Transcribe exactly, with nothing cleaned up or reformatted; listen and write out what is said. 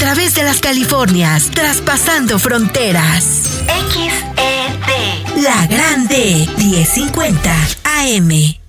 través de las Californias, traspasando fronteras. X E D. La Grande, diez cincuenta A M.